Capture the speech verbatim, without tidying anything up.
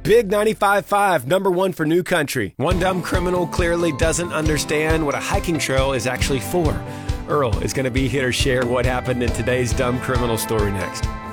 Big ninety-five point five, number one for New Country. One dumb criminal clearly doesn't understand what a hiking trail is actually for. Earl is going to be here to share what happened in today's dumb criminal story next.